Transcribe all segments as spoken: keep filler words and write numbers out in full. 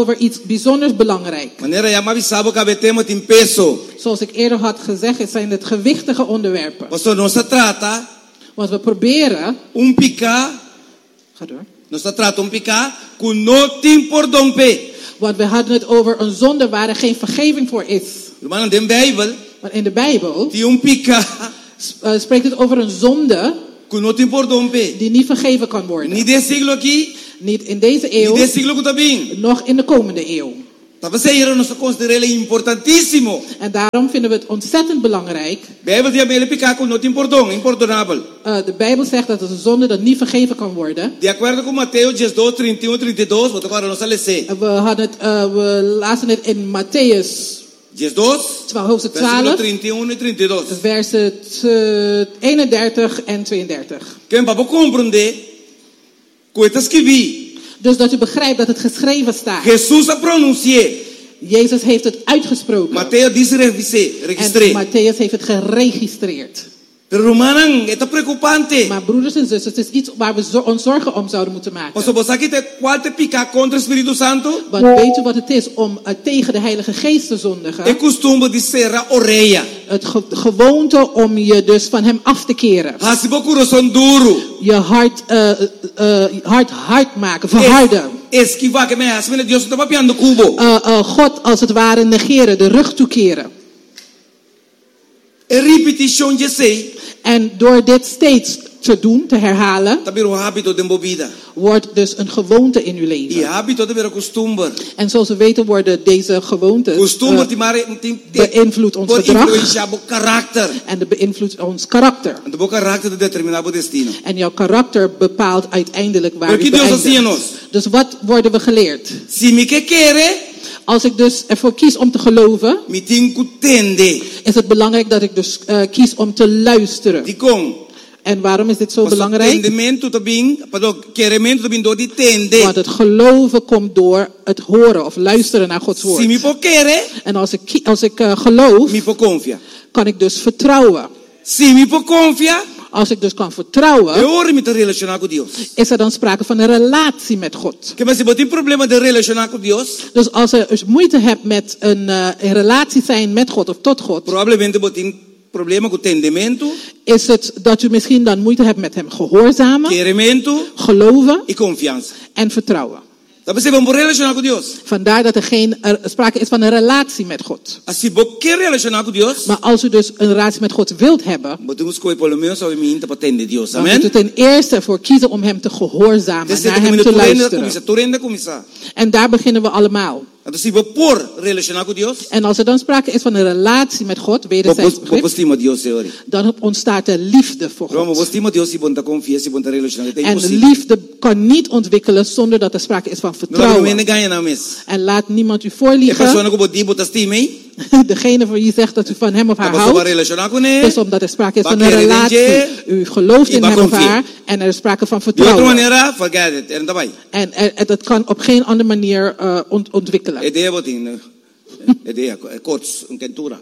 over iets bijzonders belangrijks. Maneira ya mavisabo que tema tem peso. Zoals ik eerder had gezegd, het zijn het gewichtige onderwerpen. Pastor, não se trata Want we proberen... um picar, Ga door. não se trata um picar que não tem perdão pe. Want we hadden het over een zonde waar er geen vergeving voor is. Irmão, de Bijbel, Maar in de Bijbel tem um picar uh, spreekt het over een zonde que não tem perdão pe. die niet vergeven kan worden. Ni desse siglo aqui, Niet in deze ni eeuw, desse siglo que tá vindo. nog in de komende eeuw. Talvez seja nós consideramos importantíssimo. En daarom vinden we het ontzettend belangrijk. Bijbel diz ele picar que não tem perdão, imperdonável. Uh, de Bijbel zegt dat het een zonde dat niet vergeven kan worden. De acordo com Mateus dezesseis, trinta e um, trinta e dois, vou agora não lezen. We, hadden het, uh, we lazen het in Matthäus dezesseis, hoofdstuk twaalf, trinta e um e trinta e dois. versen uh, eenendertig en tweeëndertig. Quem para compreender, coisas que vi. Dus dat u begrijpt dat het geschreven staat. Jesus a pronunciar. Jezus heeft het uitgesproken. Mateus diz registrei. En Matthäus heeft het geregistreerd. Pero romanan, é preocupante. Maar broeders en zusters, het is iets waar we zo, ons zorgen om zouden moeten maken. Pastor, você aqui tem quatro picar contra o Espírito Santo? Want weet u wat het is om uh, tegen de Heilige Geest te zondigen? É costume de serrar orelha. Het ge- gewoonte om je dus van hem af te keren. Rasibo coração duro. Je hart, uh, uh, hart hard maken, verharden. Esquivar que me asmene Deus está papiando cubo. Uh, uh, God als het ware negeren, de rug toekeren. É repetição de sei. En door dit steeds te doen, te herhalen, Também um hábito de movida. wordt dus een gewoonte in uw E leven. hábito de ver costume. En zoals we weten worden deze gewoontes Costume uh, te mare tem beïnvloedt ons por gedrag influenciar o caráter. en de beïnvloedt ons karakter. De o caráter de determinar o destino. En jouw karakter bepaalt uiteindelijk waar Porque je Deus assim beëindigt. nos. Dus wat worden we geleerd? Se me que querer, Als ik dus ervoor kies om te geloven, me tem que tender. is het belangrijk dat ik dus uh, kies om te luisteren. De com. En waarom is dit zo O belangrijk? entendimento também, perdão, queremento também do de tender. Want het geloven komt door het horen of luisteren naar Gods Se woord. me for querer, En als ik, ki- als ik uh, geloof, me for confia. kan ik dus vertrouwen. Se me for confia, Als ik dus kan vertrouwen, eu oro me te relacionar com Deus. is er dan sprake van een relatie met God. Que mas se você tem problema de relacionar com Deus, Dus als je dus moeite hebt met een, uh, een relatie zijn met God of tot God, provavelmente você tem problema com entendimento, is het dat u misschien dan moeite hebt met hem gehoorzamen, queremento geloven e confiança. en vertrouwen. Então você vamos relacionar com Deus. Vandaar dat er geen er sprake is van een relatie met God. Se você quer relacionar com Deus, Maar als u dus een relatie met God wilt hebben, você tem que escolher pelo menos ao minta para atender Deus. dan moet Amém? u ten eerste ervoor kiezen om hem te gehoorzamen, Desse naar que hem me te turenda luisteren. começa, turenda começar. En daar beginnen we allemaal. Então se você por relacionar com Deus, En als er dan sprake is van een relatie met God, você wederzijds você begrip, estima Deus, Senhor. dan ontstaat er liefde voor Roma, você God. estima Deus se você confia, se você relacionar, é En impossível. liefde kan niet ontwikkelen zonder dat er sprake is van Não é vertrouwen. ganha na mes. En laat niemand u É voorliegen. pessoa que você botar estima, hein? Degene voor wie zegt dat u van hem of haar Tá você vai houdt, relacionar com is ele. omdat er sprake is Ba van een querer relatie. danger, U gelooft e in ba hem of confiar. haar en er is sprake van De outra vertrouwen. maneira, forget it. Er não vai. En er, er- dat kan op geen andere manier uh, ont- ontwikkelen. Ideia botin. Ideia, cortes, um quentura.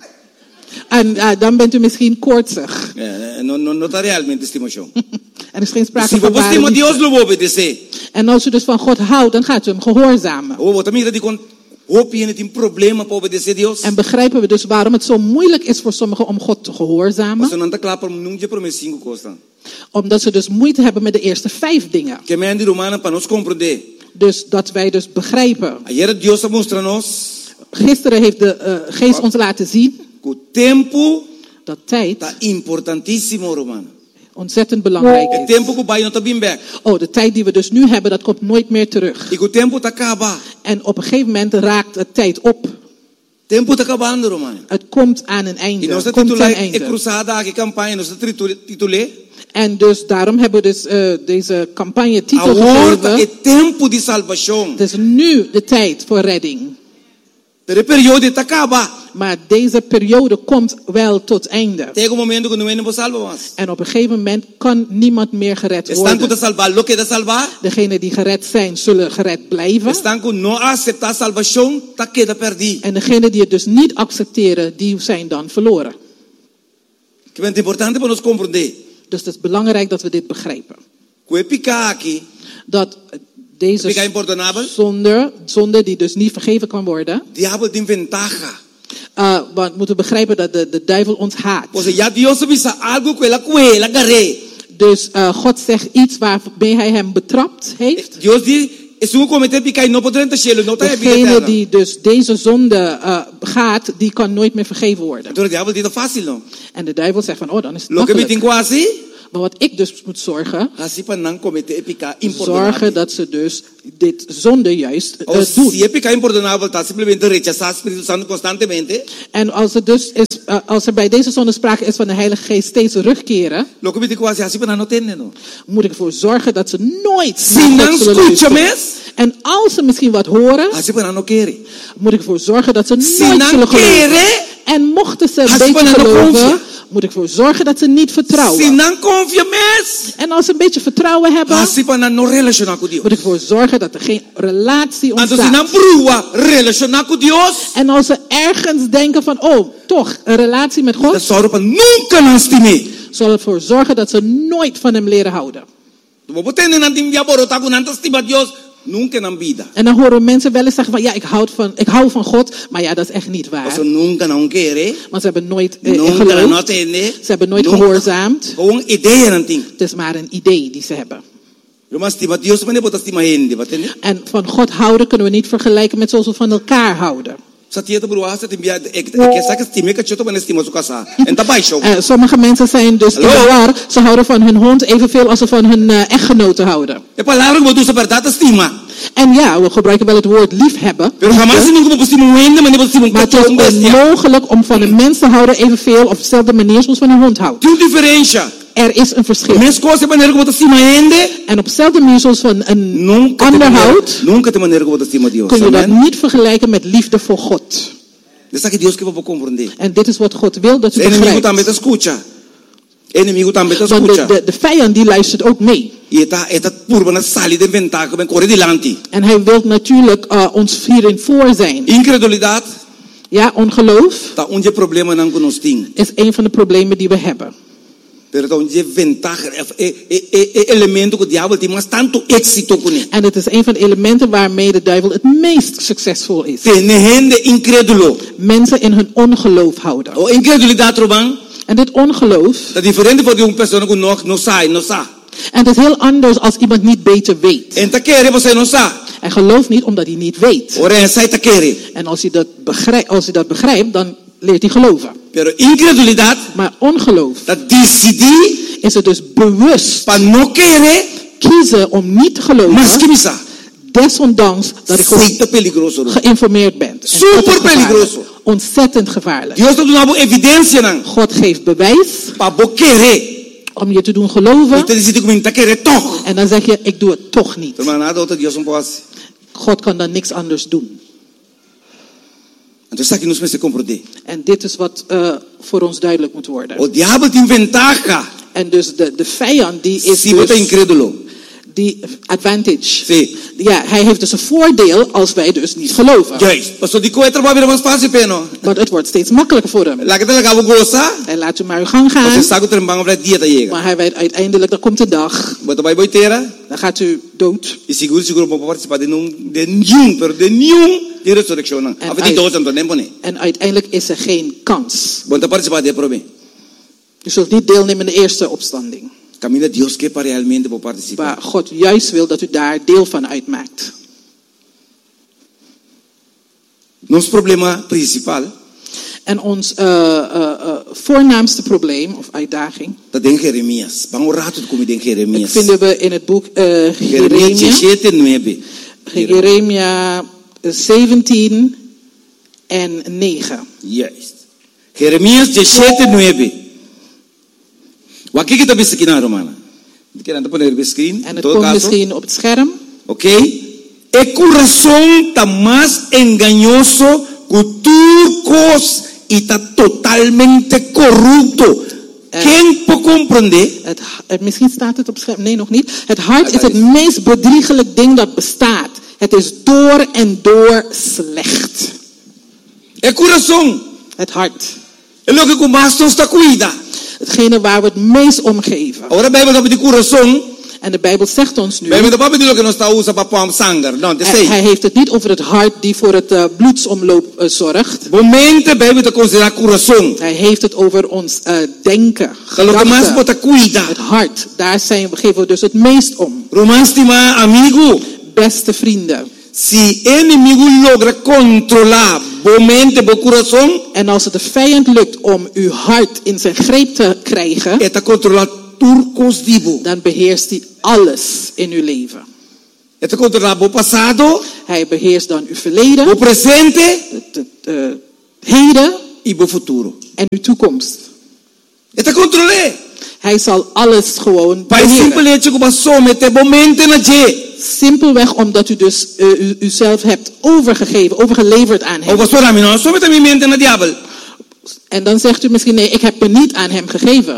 En uh, dan bent u misschien koortsig. Não não não tá realmente estimação. Er is geen sprake Se van você ware estima Deus, liefde. não vou obedecer. En als u dus van God houdt, dan gaat u hem gehoorzamen. Ou você mira de con hoop je tem problema para obedecer Deus. En begrijpen we dus waarom het zo moeilijk is voor sommigen om God te gehoorzamen? Você não tá claro para não te prometer cinco coisas. Omdat ze dus moeite hebben met de eerste vijf dingen. Que me ande romana para nos compreender. Dus dat wij dus begrijpen. Ayer Deus mostra nos Gisteren heeft de uh, geest ons laten zien que o tempo dat tijd tá importantíssimo, romana. ontzettend belangrijk O is. tempo que o pai não tá bem back. Oh, de tijd die we dus nu hebben, dat komt nooit meer terug. E que o tempo tá acaba. En op een gegeven moment raakt het tijd op. Tempo tá acabando, romana. Het komt aan een E einde. nós Het tá komt ten titular é einde. cruzada aqui campanha, nós tá titulé. En dus daarom hebben we dus uh, deze campagne titel Agora é gegeven. tempo de salvação. Het is nu de tijd voor redding. Pero o período tá acaba. Maar deze periode komt wel tot einde. Tem um momento que não é nem salva mais. En op een gegeven moment kan niemand meer gered Estão com worden. salvar, lo que da salvar. Degenen die gered zijn, zullen gered blijven. Estão com não aceitar salvação, tá queda perdi. En degenen die het dus niet accepteren, die zijn dan verloren. Que é importante para nos compreender. Dus het is belangrijk dat we dit begrijpen. Que picar aqui, Dat Deze Fica imperdonable. zonde, zonde die dus niet vergeven kan worden. Diabo tem ventaja. Uh, want we moeten begrijpen dat de, de duivel ons haat. O sea, ya Dios avisa algo que la cuela agarré. Dus uh, God zegt iets waarmee hij hem betrapt heeft. Dios dice, es un cometer pecado y no podrá entrar al cielo, no te vida Degene eterna. die dus deze zonde uh, begaat, die kan nooit meer vergeven worden. Entonces el diablo dice fácil, ¿no? En de duivel zegt van, oh, dan is het Lo que me makkelijk. tengo así, Maar wat ik dus moet zorgen, así para no cometer pecado zorgen imperdonable. dat ze dus dit zonde juist uh, O doen. si es pecado imperdonable, está simplemente rechazar al Espíritu Santo constantemente. En als er dus is, uh, als er bij deze zonde sprake is van de Heilige Geest steeds terugkeren, Lo que me tengo así, así para no tener, ¿no? moet ik ervoor zorgen dat ze nooit Si naar no God zullen luisteren. escuchas, En als ze misschien wat horen, así para no querer. moet ik ervoor zorgen dat ze Si nooit no zullen geloven. quiere, En mochten ze een Als beetje ze van hen geloven, confia. moet ik ervoor zorgen dat ze niet vertrouwen. si no confía más, En als ze een beetje vertrouwen hebben, así para no relacionar con Dios. moet ik ervoor zorgen dat er geen relatie Entonces, si ontstaat. no prueba relacionar con Dios, En als ze ergens denken van, oh, toch, een relatie met la God, sorra para nunca nos estimé. zal ervoor zorgen dat ze nooit van hem leren houden. Vos tenés una timba borota con tanta estima a Dios, nunca en vida. En dan horen mensen wel eens zeggen van, ja, ik hou van, ik hou van God, maar ja, dat is echt niet waar. Eso nunca no quiere, Want ze hebben nooit eh, nunca no geloofd, tiene. ze hebben nooit nunca. gehoorzaamd. Con idea nanting. Het is maar een idee die ze hebben. Lo más estima a Dios, maar niet estima gente, ¿va tener? En van God houden kunnen we niet vergelijken met zoals we van elkaar houden. Satieta bruja se timba, que saca estima que choto para estima su casa. En tapaisho. Uh, sommige mensen zijn dus in de Hallo? war. Ze houden van hun hond evenveel als ze van hun uh, echtgenoten houden. Es palabra que vos verdad estima. En ja, we gebruiken wel het woord liefhebben. Pero jamás nunca me pusimos un ende, maar niet pusimos un Maar het is cachorro, un bestia. onmogelijk om van een mens te houden evenveel op dezelfde manier zoals van een hond houdt. Tem uma diferença. Er is een verschil. Minhas coisas maneira que você estima ende, En op dezelfde manier zoals van een nunca ander tem houdt, maneira, nunca tem maneira que você estima Deus. kun je dat Amen. niet vergelijken met liefde voor God. Dessa que Deus que vai compreender. En dit is wat God wil dat u O inimigo também begrijpt. te escuta. O inimigo também te Want de, escuta. de, de vijand die luistert ook mee. E está está por na salida inventar que vem correr delante. En hij wil natuurlijk uh, ons hierin voor zijn. Incredulidade Ja, ongeloof tá onde problema não conosco. is een van de problemen die we hebben. Pero tá onde ventaja é é elemento que o diabo tem mais tanto êxito com ele. En het is een van de elementen waarmee de duivel het meest succesvol is. Tem gente incrédulo. Mensen in hun ongeloof houden. O incredulidade troban En dit ongeloof, tá diferente de uma pessoa que não não sai, não sabe. en het is heel anders als iemand niet beter weet. Enta querer você não sabe. Hij gelooft niet omdat hij niet weet. Ora é sai tá querer. En als hij dat begrijpt, als hij dat begrijpt dan leert hij geloven. Pero incredulidade Maar ongeloof tá decidir is het dus bewust para não querer, kiezen om niet te mas que geloven, me sabe. desondanks dat ik gewoon Feita peligroso. geïnformeerd ben. En Super dat is gevaarlijk. peligroso. Ontzettend gevaarlijk. Deus está dando evidência não. God geeft bewijs Para você querer. om je te doen geloven. Você decide como tá querer toch. En dan zeg je, ik doe het toch niet. Mas nada outro Deus não pode. God kan dan niks anders doen. Então está aqui nos se compreender. En dit is wat uh, voor ons duidelijk moet worden. O diabo tem ventaja. En dus de, de vijand die is Se você é dus incrédulo. die advantage. Sim. Ja, hij heeft dus een voordeel als wij dus niet geloven. Juist. Pastor de coisa trabalha mais fácil peno. Want het wordt steeds makkelijker voor hem. Lá que te acabo goza. Hij laat u maar uw gang Você gaan. sabe que o trembão vai dia tá chega. Maar hij weet uiteindelijk, er komt een dag. Bota vai boiteira. Dan gaat u dood. E seguro seguro para participar de nenhum de nenhum, pero de nenhum de ressurreição. En A de uit- dois então nem bone. En uiteindelijk is er geen kans. Bota participar de prove. U zult niet deelnemen in de eerste opstanding. Camina Deus que para realmente para participar. Waar God juist wil dat u daar deel van uitmaakt. Nosso problema principal En ons uh, uh, uh, voornaamste probleem of uitdaging está em Jeremias. Vamos um rato como em Jeremias. vinden we in het boek uh, Jeremias Jeremia. sete nove. Jeremia zeventien en negen. Yes. Jeremias sete nove. O aqui que está bem aqui na romana. Querendo poner o screen. En het komt misschien op het scherm. Ok? O coração está mais engañoso que turcos e está totalmente corrupto. Quem pode compreender? Het, het, misschien staat het op het scherm. Nee, nog niet. Het hart is het meest bedriegelijk ding dat bestaat. Het is door en door slecht. O coração. Het hart. É o que o mais nos está cuida. Hetgene waar we het meest om geven. Agora a Bíblia fala de coração. En de Bijbel zegt ons nu, Bem, não pode dizer que não está usa para pôr sangue. Não, te hij, sei. hij heeft het niet over het hart die voor het uh, bloedsomloop uh, zorgt. Momente, bem, te considerar coração. Hij heeft het over ons uh, denken, Que lo que mais gedachten, bota cuida. het hart. Daar zijn we, geven we dus het meest om. Românstima amigo. Beste vrienden. Se inimigo logra controlar momente, bo coração, En als het de vijand lukt om uw hart in zijn greep te krijgen, é controlar turcos vivo. dan beheerst hij alles in uw leven. É controlar bo passado, Hij beheerst dan uw verleden, bo presente het, het uh, heden e bo futuro. en uw toekomst. É controlar. Hij zal alles gewoon Pai beheren. simplesmente que passou mete momente na je. Simpelweg omdat u dus uh, u, uzelf hebt overgegeven, overgeleverd aan O hem. pastor ami não, só mete mi mente na diabo. En dan zegt u misschien, nee, ik heb me niet aan hem gegeven.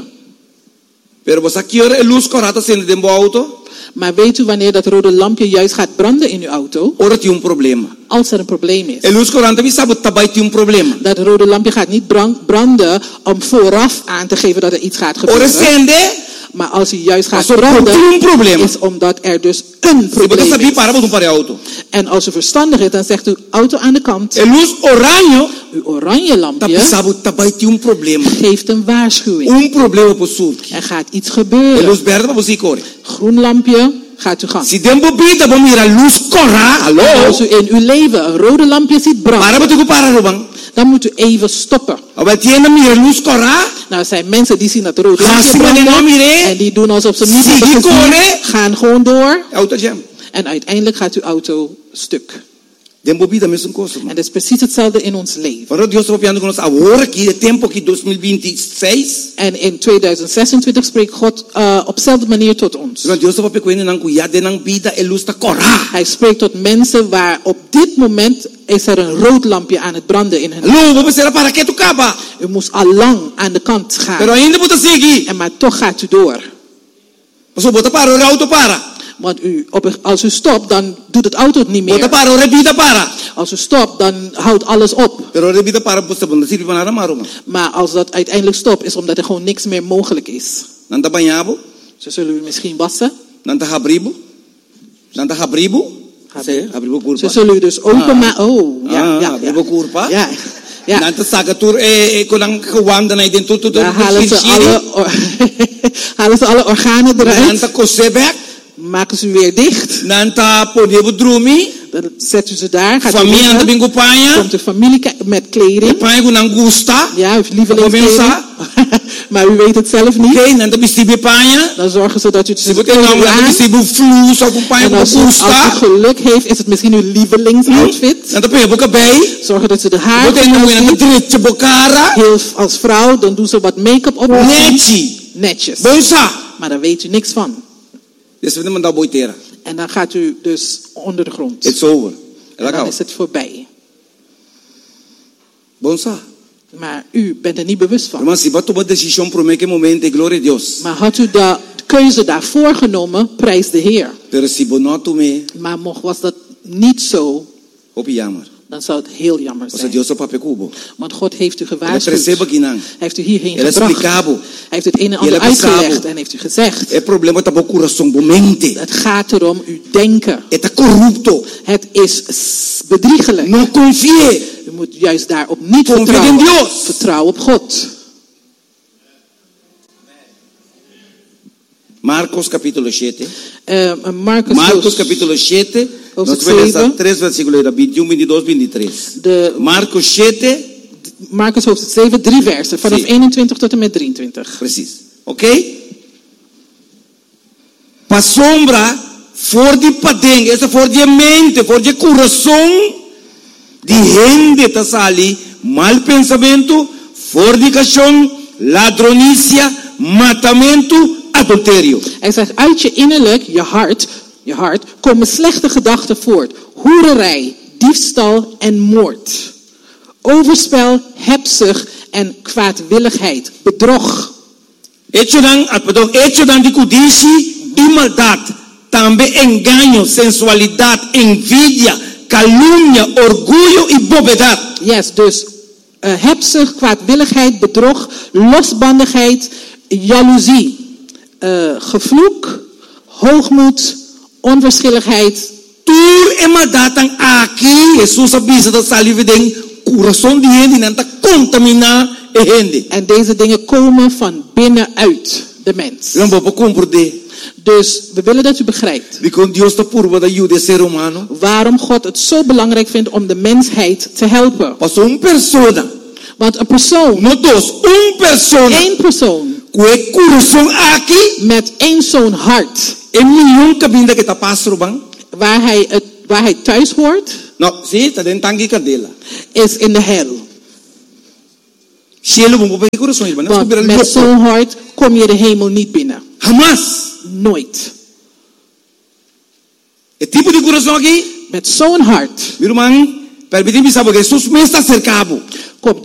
Pero você aqui ora luz corata sendo de auto, Maar weet u wanneer dat rode lampje juist gaat branden in uw auto? ora tem um problema. Als er een probleem is. E luz corata vi sabe tabai tem um problema. Dat rode lampje gaat niet brand- branden om vooraf aan te geven dat er iets gaat Ora gebeuren. sende, Maar als hij juist gaat Als er branden, een probleem is omdat er dus een se você probleem sabe is. para botar para auto. En als u verstandig is, dan zegt u auto aan de kant. E luz oranho, Uw oranje tá lampje sabe tabai tem um problema. geeft een waarschuwing. Um problema por surque. Er gaat iets E gebeuren. luz verde para você corre. Groen lampje, gaat u gang. Se tempo bita vamos ir a luz corra, alô? Als u in uw leven een rode lampje ziet Para branden, botar que para Rubang. dan moet u even stoppen. Aba tiene mira luz corra. Nou, er zijn mensen die zien dat rode Gaan lampje ze maar niet branden meer, en die doen alsof ze niet Zie hebben je gezien, koren? gaan gewoon door Auto jam. en uiteindelijk gaat uw auto stuk. Tempo bita mesmo coisa. En dat is precies hetzelfde in ons leven. Para Deus está falando conosco agora que é tempo que dois mil e vinte e seis. En in tweeduizend zesentwintig spreekt God uh, op dezelfde manier tot ons. Então Deus está pequeno não cuidar de não vida e luz está corra. Hij spreekt tot mensen waar op dit moment is er een rood lampje aan het branden in hun. Alô, vou pensar para que tu caba. U moest al lang aan de kant Pero gaan. ainda bota seguir. En maar toch gaat u door. Mas bota para o auto para. Want u, op, als u stopt, dan doet het auto het niet Bota meer. para o repita para. Als u stopt, dan houdt alles op. Pero o repita para você bunda sirve para nada Maar als dat uiteindelijk stopt, is omdat er gewoon niks meer mogelijk is. Não tá banhado, Ze zullen u misschien wassen. não tá abribo. Não tá abribo. Abribo. Abribo curva. Ze zullen u dus openmaken. Oh, ja, Ah, ja, abribo ja. curva. Ja, ja. Não tá saca tur e con ang kawanda na dentro tudo Daar halen ze, alle, or- halen ze alle organen Não eruit. tá cosebek. Maken ze weer dicht. Não tá podebo drumi. Dan zet u ze daar. Gaat u Família anda liggen. bem com panha. Komt de familie ki- met kleding. Panha com não gusta. Ja, uw lievelingskleding. Maar u weet het zelf niet. Ok, não tá vestido panha. Dan zorgen ze dat u het Se você não kleding tá aan. vestido flus ou com panha En com als u, als u gusta. geluk heeft, is het misschien uw lievelingsoutfit. Não tá pega boca bem. Zorgen dat ze de haar Bote não goed é na uitziet. direita bocara. Heel als vrouw, dan doen ze wat make-up op. Neti. Netjes. Bonsa. Maar daar weet u niks van. Desse vez mandar boiteira. En dan gaat u dus onder de grond. It's over. É En dan legal. is het voorbij. Bonsa. Maar u bent er niet bewust van. Irmão, se vai tomar decisão para que momento, glória a Deus. Maar had u de keuze daarvoor genomen, prijs de Heer. Pero se você não tomar, Maar mocht was dat niet zo, op jammer. dan zou het heel jammer Ou zijn. Deus só para cubo. Want God heeft u Ele gewaarschuwd. perceba que não. Hij heeft u hierheen Ele gebracht. explicava. Hij heeft het een en Ele ander passava. uitgelegd en heeft u gezegd. É problema tá para coração, bom mente. Het gaat erom uw denken. É tá corrupto. Het is s- bedriegelijk. Não confie. U moet juist daarop niet Confia in vertrouwen. Dios. Vertrouw op God. Marcos capítulo sete. Uh, Marcus, Marcos capítulo sete. Nós Hoofdstuk vamos ler zeven. três versículos, vinte e um, vinte e dois, vinte e três. De, Marcos sete, Marcus hoofdstuk zeven, drie versen. Vanaf Zie. eenentwintig tot en met drieëntwintig. preciso. Ok? Para sombra, for de padeng, essa for de mente, for de coração, de gente tá sali, mal pensamento, fornicação, ladronícia, matamento, adultério. Hij zegt, uit je innerlijk, je hart, je hart, komen slechte gedachten voort. Hoererij, diefstal en moord. Overspel, hebzucht en kwaadwilligheid. Bedrog. Hecho dan, ah, perdão, hecho dan de codicia e maldade, também engano, sensualidade, envidia, calúnia, orgulho e bobedade. Yes, dus uh, hebzucht, kwaadwilligheid, bedrog, losbandigheid, jaloezie, uh, gevloek, hoogmoed, onverschilligheid. Tur ema datang aqui, Jesus avisa dat sali vedeng coração de gente não está contamina e gente. En deze dingen komen van binnenuit de mens. Não vou compreender. Dus we willen dat u begrijpt Because Dios está por da ajuda ser humano. waarom God het zo belangrijk vindt om de mensheid te helpen. Passou uma persona, Want een persoon, não dos, um persona, één persoon que coração aqui, met één zo'n hart, é milhão cabinda que está passando bang. waar hij, het, waar hij thuis hoort, Não, sim, está dentro tangi cadela. is in de hel. Cielo bom para coração, irmão. Não Want met zo'n hart kom je de hemel niet binnen. Hamas. Nooit. É tipo de coração aqui. Met zo'n hart. Meu irmão, permitir-me saber que Jesus me está cercado.